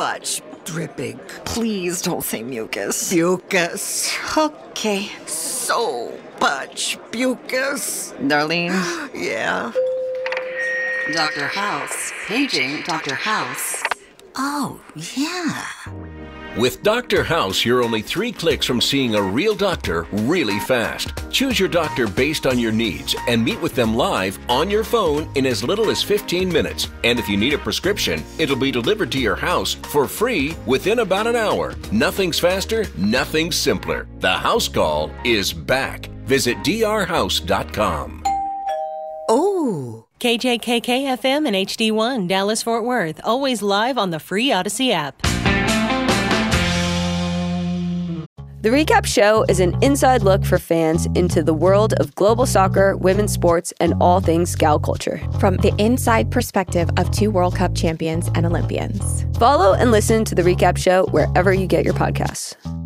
much dripping. Please don't say mucus. Mucus. Okay. So much mucus. Darlene? Yeah? Dr. House. Paging Dr. House. Oh, yeah. With Dr. House, you're only 3 clicks from seeing a real doctor really fast. Choose your doctor based on your needs and meet with them live on your phone in as little as 15 minutes. And if you need a prescription, it'll be delivered to your house for free within about an hour. Nothing's faster, nothing's simpler. The House Call is back. Visit drhouse.com. Oh. KJKK FM and HD1, Dallas-Fort Worth. Always live on the free Odyssey app. The Recap Show is an inside look for fans into the world of global soccer, women's sports, and all things gal culture. From the inside perspective of 2 World Cup champions and Olympians. Follow and listen to The Recap Show wherever you get your podcasts.